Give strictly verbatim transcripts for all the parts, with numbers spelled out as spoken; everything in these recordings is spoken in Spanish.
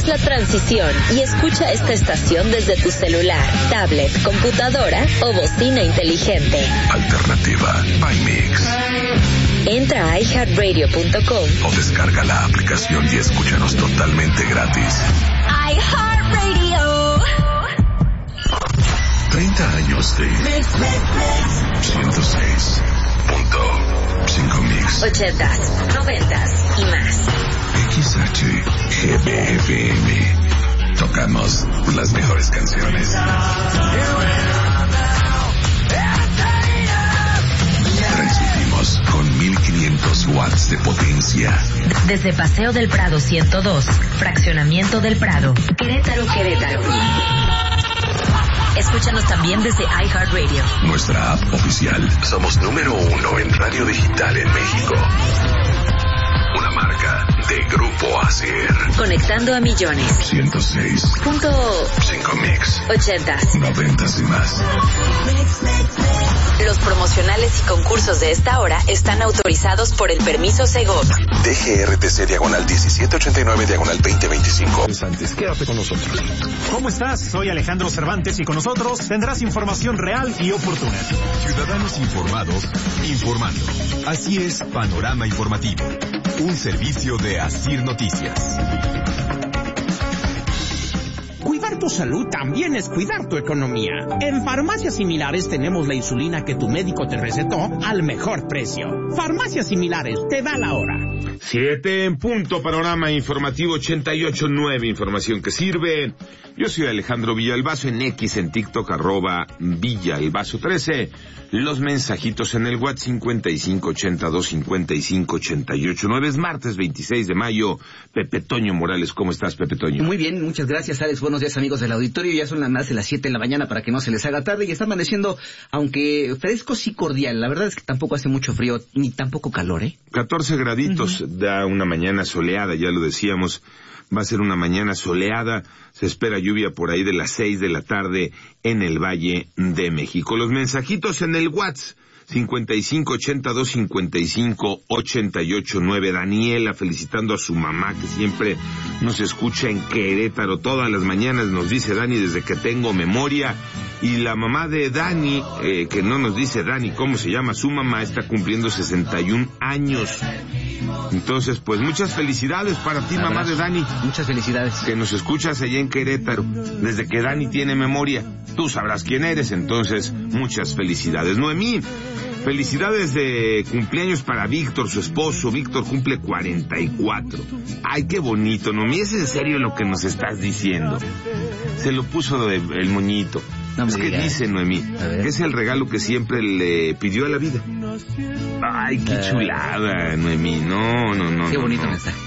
haz la transición y escucha esta estación desde tu celular, tablet, computadora o bocina inteligente. Alternativa by Mix. Entra a i heart radio punto com o descarga la aplicación y escúchanos totalmente gratis. iHeartRadio. treinta años de ciento seis punto cinco Mix. ochentas, noventas y más. X H G B F M. Tocamos las mejores canciones. Transmitimos con mil quinientos watts de potencia. Desde Paseo del Prado ciento dos, Fraccionamiento del Prado, Querétaro, Querétaro. Escúchanos también desde iHeartRadio. Nuestra app oficial. Somos número uno en radio digital en México. Una marca de Grupo Acer. Conectando a millones. ciento seis Punto cinco Mix. ochentas. Noventas y más. Los promocionales y concursos de esta hora están autorizados por el permiso Segov. D G R T C diagonal diecisiete ochenta y nueve diagonal veinte veinticinco. Quédate con nosotros. ¿Cómo estás? Soy Alejandro Cervantes y con nosotros tendrás información real y oportuna. Ciudadanos informados, informando. Así es Panorama Informativo. Un servicio de Asir Noticias. Cuidar tu salud también es cuidar tu economía. En Farmacias Similares tenemos la insulina que tu médico te recetó al mejor precio. Farmacias Similares, te da la hora. Siete en punto, Panorama Informativo ochenta y ocho nueve, información que sirve. Yo soy Alejandro Villalbazo, en X, en TikTok, arroba Villalbazo trece. Los mensajitos en el WhatsApp cincuenta y cinco ochenta y dos cincuenta y cinco ochenta y ocho nueve. Es martes veintiséis de mayo. Pepe Toño Morales, ¿cómo estás, Pepe Toño? Muy bien, muchas gracias, Alex. Buenos días, amigos del auditorio. Ya son las más de las siete de la mañana para que no se les haga tarde y está amaneciendo, aunque fresco sí cordial. La verdad es que tampoco hace mucho frío ni tampoco calor, ¿eh? catorce graditos, uh-huh. Da una mañana soleada, ya lo decíamos. Va a ser una mañana soleada, se espera lluvia por ahí de las seis de la tarde en el Valle de México. Los mensajitos en el WhatsApp, cincuenta y cinco ochenta y dos cincuenta y cinco ochenta y ocho nueve. Daniela felicitando a su mamá que siempre nos escucha en Querétaro todas las mañanas, nos dice Dani desde que tengo memoria. Y la mamá de Dani, eh, que no nos dice Dani cómo se llama su mamá, está cumpliendo sesenta y un años. Entonces, pues muchas felicidades para ti, mamá de Dani. Muchas felicidades. Que nos escuchas allá en Querétaro, desde que Dani tiene memoria. Tú sabrás quién eres, entonces, muchas felicidades. Noemí, felicidades de cumpleaños para Víctor, su esposo. Víctor cumple cuarenta y cuatro. Ay, qué bonito, Noemí, ¿es en serio lo que nos estás diciendo? Se lo puso de, el moñito. No es que diga. Dice Noemí, que es el regalo que siempre le pidió a la vida. Ay, qué chulada, Noemí. No, no, no. Qué no, bonito no. mensaje.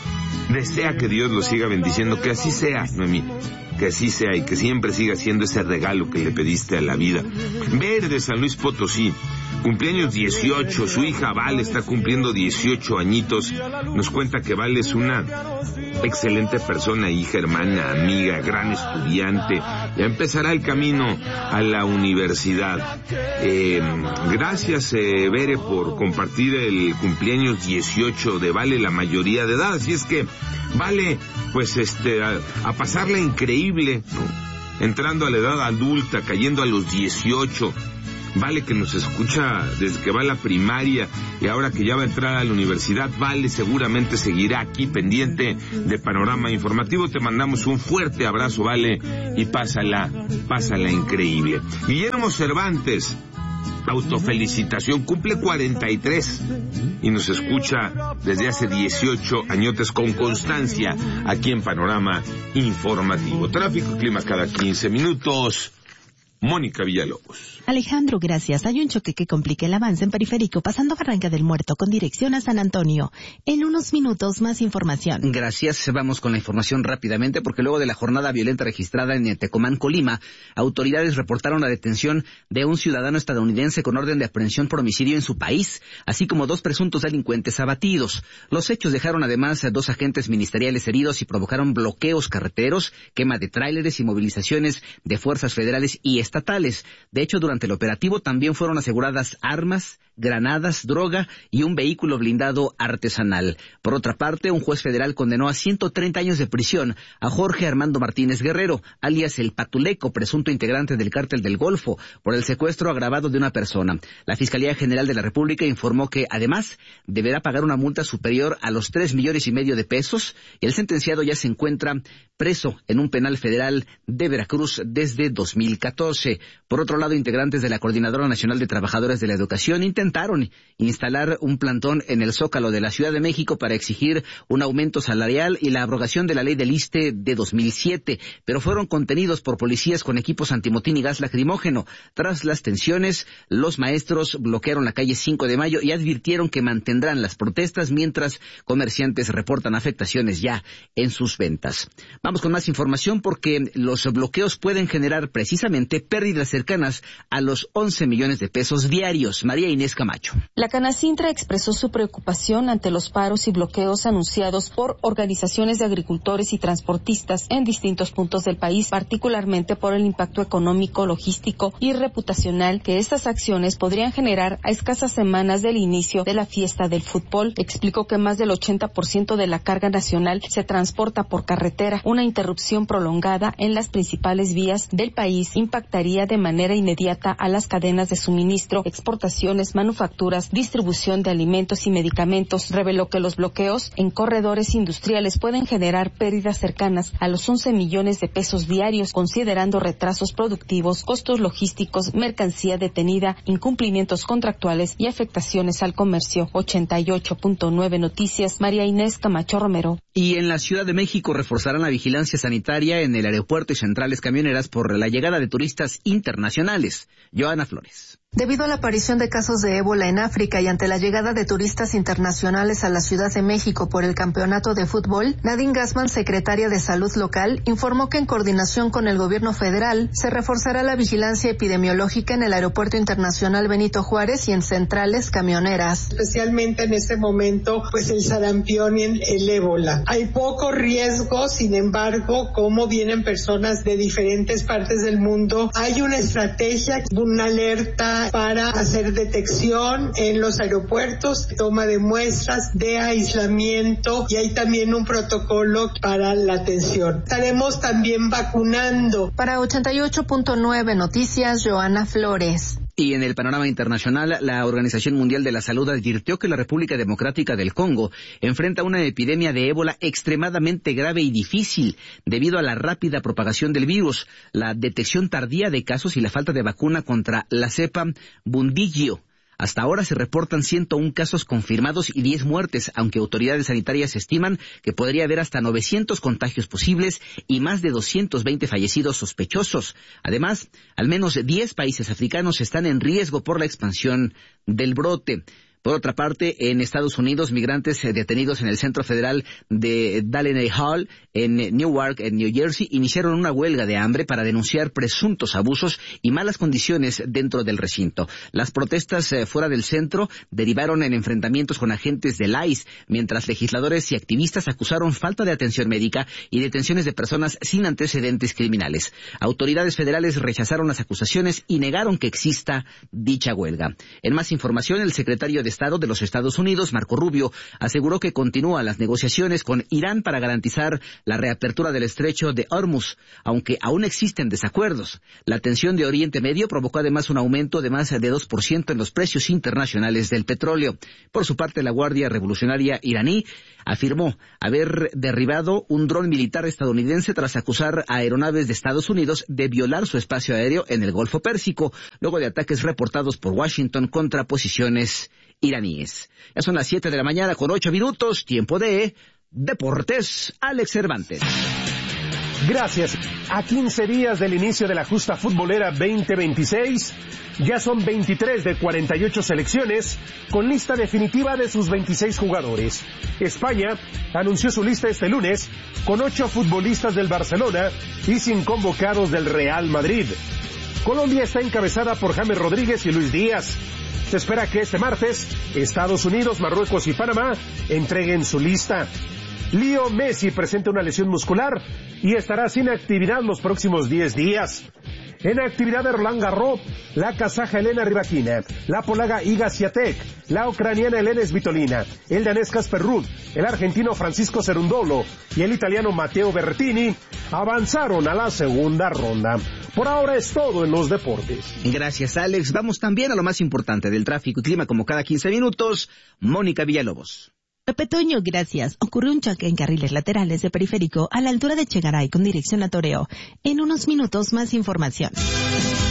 Desea que Dios lo siga bendiciendo, que así sea, Noemí. Que así sea y que siempre siga siendo ese regalo que le pediste a la vida. Ver de San Luis Potosí, cumpleaños dieciocho, su hija Vale está cumpliendo dieciocho añitos. Nos cuenta que Vale es una excelente persona, hija, hermana, amiga, gran estudiante. Ya empezará el camino a la universidad. Eh, gracias, eh, Bere, por compartir el cumpleaños dieciocho de Vale, la mayoría de edad. Así es que, Vale, pues este, a, a pasarla increíble, ¿no? Entrando a la edad adulta, cayendo a los dieciocho. Vale que nos escucha desde que va a la primaria y ahora que ya va a entrar a la universidad, Vale seguramente seguirá aquí pendiente de Panorama Informativo. Te mandamos un fuerte abrazo, Vale, y pásala, pásala increíble. Guillermo Cervantes, autofelicitación, cumple cuarenta y tres y nos escucha desde hace dieciocho añotes con constancia aquí en Panorama Informativo. Tráfico y clima cada quince minutos. Mónica Villalobos. Alejandro, gracias. Hay un choque que complica el avance en Periférico pasando Barranca del Muerto con dirección a San Antonio. En unos minutos más información. Gracias. Vamos con la información rápidamente porque luego de la jornada violenta registrada en Tecomán, Colima, autoridades reportaron la detención de un ciudadano estadounidense con orden de aprehensión por homicidio en su país, así como dos presuntos delincuentes abatidos. Los hechos dejaron además a dos agentes ministeriales heridos y provocaron bloqueos carreteros, quema de tráileres y movilizaciones de fuerzas federales y estatales. De hecho, durante el operativo también fueron aseguradas armas, granadas, droga y un vehículo blindado artesanal. Por otra parte, un juez federal condenó a ciento treinta años de prisión a Jorge Armando Martínez Guerrero, alias El Patuleco, presunto integrante del Cártel del Golfo, por el secuestro agravado de una persona. La Fiscalía General de la República informó que, además, deberá pagar una multa superior a los tres millones y medio de pesos, y el sentenciado ya se encuentra preso en un penal federal de Veracruz desde dos mil catorce. Por otro lado, integrantes de la Coordinadora Nacional de Trabajadores de la Educación intentaron instalar un plantón en el Zócalo de la Ciudad de México para exigir un aumento salarial y la abrogación de la ley del ISSSTE de dos mil siete, pero fueron contenidos por policías con equipos antimotín y gas lacrimógeno. Tras las tensiones, los maestros bloquearon la calle cinco de mayo y advirtieron que mantendrán las protestas mientras comerciantes reportan afectaciones ya en sus ventas. Vamos con más información porque los bloqueos pueden generar precisamente pérdidas cercanas a los once millones de pesos diarios. María Inés Camacho. La Canacintra expresó su preocupación ante los paros y bloqueos anunciados por organizaciones de agricultores y transportistas en distintos puntos del país, particularmente por el impacto económico, logístico y reputacional que estas acciones podrían generar a escasas semanas del inicio de la fiesta del fútbol. Explicó que más del ochenta por ciento de la carga nacional se transporta por carretera. Una interrupción prolongada en las principales vías del país impactaría de manera inmediata a las cadenas de suministro, exportaciones, manufacturas, distribución de alimentos y medicamentos. Reveló que los bloqueos en corredores industriales pueden generar pérdidas cercanas a los once millones de pesos diarios, considerando retrasos productivos, costos logísticos, mercancía detenida, incumplimientos contractuales y afectaciones al comercio. ochenta y ocho punto nueve Noticias, María Inés Camacho Romero. Y en la Ciudad de México reforzarán la vigilancia sanitaria en el aeropuerto y centrales camioneras por la llegada de turistas internacionales. Joana Flores. Debido a la aparición de casos de ébola en África y ante la llegada de turistas internacionales a la Ciudad de México por el campeonato de fútbol, Nadine Gassman, secretaria de Salud local, informó que en coordinación con el gobierno federal se reforzará la vigilancia epidemiológica en el Aeropuerto Internacional Benito Juárez y en centrales camioneras. Especialmente en este momento, pues el sarampión y el ébola. Hay poco riesgo, sin embargo, como vienen personas de diferentes partes del mundo, hay una estrategia, una alerta para hacer detección en los aeropuertos, toma de muestras, de aislamiento, y hay también un protocolo para la atención. Estaremos también vacunando. Para ochenta y ocho punto nueve Noticias, Joana Flores. Y en el panorama internacional, la Organización Mundial de la Salud advirtió que la República Democrática del Congo enfrenta una epidemia de ébola extremadamente grave y difícil debido a la rápida propagación del virus, la detección tardía de casos y la falta de vacuna contra la cepa Bundibugyo. Hasta ahora se reportan ciento uno casos confirmados y diez muertes, aunque autoridades sanitarias estiman que podría haber hasta novecientos contagios posibles y más de doscientos veinte fallecidos sospechosos. Además, al menos diez países africanos están en riesgo por la expansión del brote. Por otra parte, en Estados Unidos, migrantes detenidos en el Centro Federal de Dalleney Hall, en Newark, en New Jersey, iniciaron una huelga de hambre para denunciar presuntos abusos y malas condiciones dentro del recinto. Las protestas eh, fuera del centro derivaron en enfrentamientos con agentes del I C E, mientras legisladores y activistas acusaron falta de atención médica y detenciones de personas sin antecedentes criminales. Autoridades federales rechazaron las acusaciones y negaron que exista dicha huelga. En más información, el secretario de Estado de los Estados Unidos, Marco Rubio, aseguró que continúan las negociaciones con Irán para garantizar la reapertura del estrecho de Hormuz, aunque aún existen desacuerdos. La tensión de Oriente Medio provocó además un aumento de más de dos por ciento en los precios internacionales del petróleo. Por su parte, la Guardia Revolucionaria iraní afirmó haber derribado un dron militar estadounidense tras acusar a aeronaves de Estados Unidos de violar su espacio aéreo en el Golfo Pérsico, luego de ataques reportados por Washington contra posiciones iraníes. Ya son las siete de la mañana con ocho minutos, tiempo de Deportes, Alex Cervantes. Gracias. A quince días del inicio de la justa futbolera veinte veintiséis, ya son veintitrés de cuarenta y ocho selecciones con lista definitiva de sus veintiséis jugadores. España anunció su lista este lunes con ocho futbolistas del Barcelona y sin convocados del Real Madrid. Colombia está encabezada por James Rodríguez y Luis Díaz. Se espera que este martes Estados Unidos, Marruecos y Panamá entreguen su lista. Leo Messi presenta una lesión muscular y estará sin actividad los próximos diez días. En actividad de Roland Garros, la kazaja Elena Rybakina, la polaca Iga Swiatek, la ucraniana Elena Svitolina, el danés Casper Ruud, el argentino Francisco Cerundolo y el italiano Matteo Berrettini avanzaron a la segunda ronda. Por ahora es todo en los deportes. Gracias, Alex. Vamos también a lo más importante del tráfico y clima como cada quince minutos. Mónica Villalobos. Pepe Toño, gracias. Ocurrió un choque en carriles laterales de Periférico a la altura de Chegaray con dirección a Toreo. En unos minutos más información.